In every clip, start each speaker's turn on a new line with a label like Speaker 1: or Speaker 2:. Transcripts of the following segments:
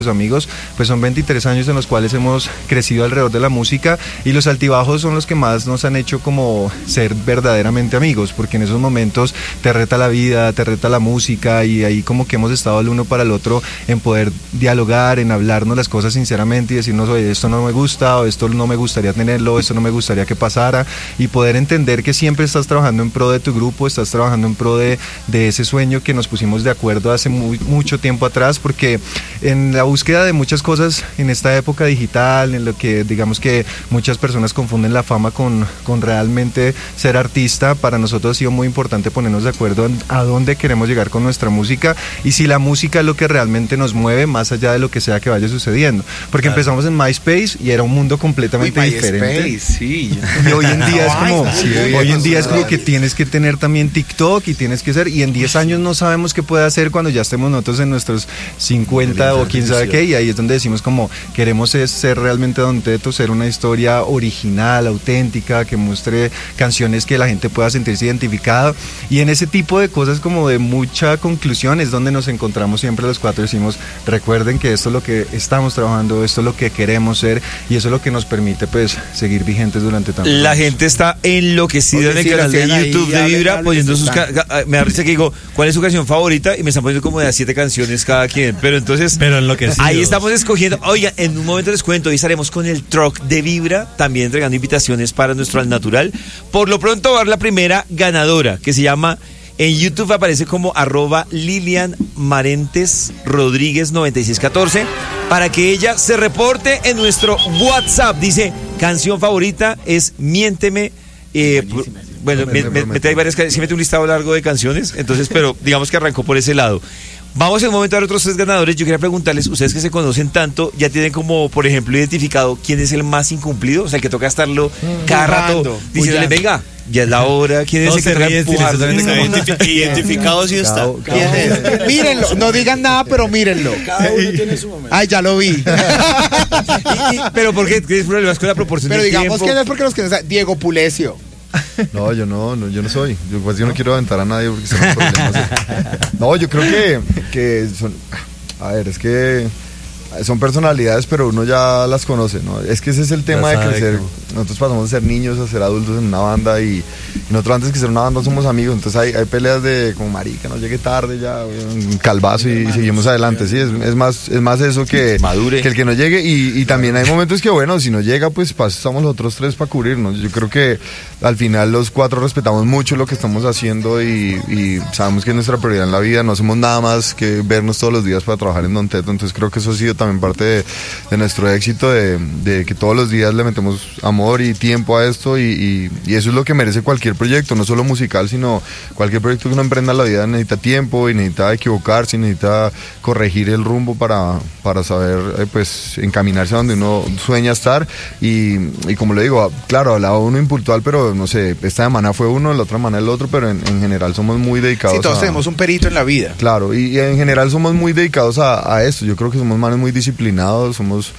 Speaker 1: amigos, pues son 23 años en los cuales hemos crecido alrededor de la música, y los altibajos son los que más nos han hecho como ser verdaderamente amigos, porque en esos momentos te reta la vida, te reta la música, y ahí como que hemos estado el uno para el otro en poder dialogar, en hablarnos las cosas sinceramente y decirnos, oye, esto no me gusta, o esto no me gustaría tenerlo, esto no me gustaría que pasara, y poder entender que siempre estás trabajando en pro de tu grupo, estás trabajando en pro de ese sueño que nos pusimos de acuerdo hace mucho tiempo atrás, porque en la búsqueda de muchas cosas en esta época digital, en lo que digamos que muchas personas confunden la fama con realmente ser artista, para nosotros ha sido muy importante ponernos de acuerdo en a dónde queremos llegar con nuestra música, y si la música es lo que realmente nos mueve, más allá de lo que sea que vaya sucediendo, porque claro, empezamos en MySpace y era un mundo completamente diferente.
Speaker 2: Sí.
Speaker 1: Y hoy en día es como que tienes que tener también TikTok y tienes que ser, y en 10 años no sabemos qué puede hacer cuando ya estemos nosotros en nuestros 50 o quién sabe qué, y ahí es donde decimos como queremos ser realmente Don Teto, ser una historia original, auténtica, que muestre canciones que la gente pueda sentirse identificada, y en ese tipo de cosas como de mucha conclusión es donde nos encontramos siempre los cuatro y decimos, recuerden que esto es lo que estamos trabajando, esto es lo que queremos ser, y eso es lo que nos permite pues seguir vigentes durante tanto tiempo.
Speaker 3: La gente está enloquecida en el canal de YouTube de Vibra poniendo sus me da risa que digo, ¿cuál es su canción favorita? Y me están poniendo como de a 7 canciones cada quien, pero entonces ahí estamos escogiendo. Oiga, en un momento les cuento, hoy estaremos con el truck de Vibra, también entregando invitaciones para nuestro Al Natural. Por lo pronto va a haber la primera ganadora, que se llama, en YouTube aparece como @LilianMarentesRodríguez9614, para que ella se reporte en nuestro WhatsApp. Dice, canción favorita es Miénteme. Bueno, hay varias, sí mete un listado largo de canciones, entonces, pero digamos que arrancó por ese lado. Vamos en un momento a ver otros 3 ganadores. Yo quería preguntarles, ustedes que se conocen tanto, ¿ya tienen como, por ejemplo, identificado quién es el más incumplido? O sea, el que toca estarlo cada rato diciéndole, venga, ya es la hora. ¿Quién es el que toca empujar?
Speaker 2: Identificado sí está.
Speaker 4: ¿Quién es? Mírenlo, no digan nada, pero mírenlo.
Speaker 2: Cada uno tiene su momento.
Speaker 4: Ay, ya lo vi.
Speaker 3: ¿Pero por qué? ¿Qué es problemas con la proporción
Speaker 4: pero
Speaker 3: de
Speaker 4: digamos
Speaker 3: tiempo?
Speaker 4: que no es porque los que no saben. Diego Pulecio.
Speaker 5: No, yo no soy. Yo no quiero aventar a nadie porque son problemas. No, yo creo que son. A ver, es que son personalidades, pero uno ya las conoce, ¿no? Es que ese es el tema de crecer. Nosotros pasamos de ser niños a ser adultos en una banda, y nosotros antes que ser una banda somos amigos, entonces hay peleas de como marica, no llegue tarde ya, un calvazo y seguimos adelante, sí, es más eso que el que no llegue, y también hay momentos que bueno, si no llega pues estamos los otros 3 para cubrirnos. Yo creo que al final los 4 respetamos mucho lo que estamos haciendo y sabemos que es nuestra prioridad en la vida, no hacemos nada más que vernos todos los días para trabajar en Don Teto, entonces creo que eso ha sido también parte de nuestro éxito, de que todos los días le metemos amor y tiempo a esto, y eso es lo que merece cualquier proyecto, no solo musical, sino cualquier proyecto que uno emprenda en la vida necesita tiempo y necesita equivocarse, y necesita corregir el rumbo para saber pues encaminarse a donde uno sueña estar, y como le digo, claro, hablaba uno impuntual, pero no sé, esta semana fue uno, la otra semana el otro, pero en general somos muy dedicados.
Speaker 4: Sí, todos tenemos un perito en la vida.
Speaker 5: Claro, y en general somos muy dedicados a esto. Yo creo que somos manes muy disciplinados, somos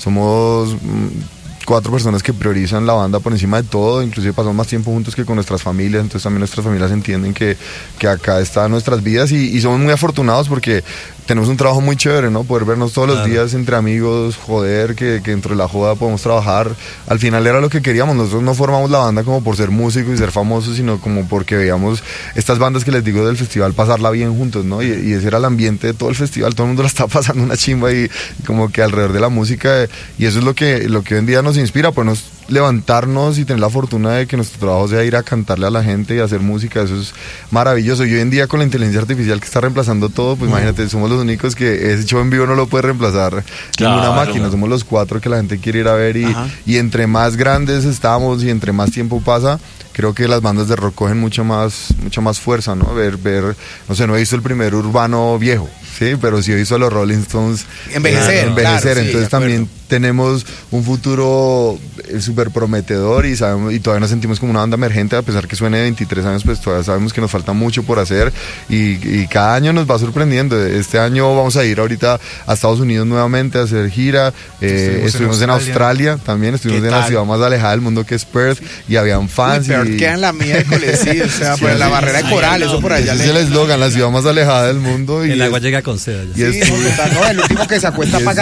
Speaker 5: 4 personas que priorizan la banda por encima de todo, inclusive pasamos más tiempo juntos que con nuestras familias, entonces también nuestras familias entienden que acá están nuestras vidas, y somos muy afortunados porque tenemos un trabajo muy chévere, ¿no? Poder vernos todos los días entre amigos, joder, que dentro de la joda podemos trabajar. Al final era lo que queríamos. Nosotros no formamos la banda como por ser músicos y ser famosos, sino como porque veíamos estas bandas que les digo del festival pasarla bien juntos, ¿no? Y ese era el ambiente de todo el festival, todo el mundo la estaba pasando una chimba, y como que alrededor de la música, y eso es lo que hoy en día nos inspira, pues levantarnos y tener la fortuna de que nuestro trabajo sea ir a cantarle a la gente y hacer música. Eso es maravilloso, y hoy en día con la inteligencia artificial que está reemplazando todo, pues imagínate, somos los únicos que ese show en vivo no lo puede reemplazar ninguna máquina, somos los 4 que la gente quiere ir a ver, y entre más grandes estamos y entre más tiempo pasa, creo que las bandas de rock cogen mucha más fuerza, ¿no? Ver, no sé, no he visto el primer Urbano viejo, sí, pero sí he visto a los Rolling Stones envejecer, claro, entonces también tenemos un futuro súper prometedor, y todavía nos sentimos como una banda emergente, a pesar que suene de 23 años, pues todavía sabemos que nos falta mucho por hacer, y cada año nos va sorprendiendo. Este año vamos a ir ahorita a Estados Unidos nuevamente a hacer gira, estuvimos en Australia también, estuvimos en la ciudad más alejada del mundo que es Perth, y habían fans.
Speaker 4: Queda en la miércoles, sí, o sea, por la barrera de coral, eso por allá.
Speaker 5: Ese es el eslogan, la ciudad más alejada del mundo.
Speaker 6: El agua llega con seda.
Speaker 5: Y
Speaker 4: Sí, no, el último que se acuesta paga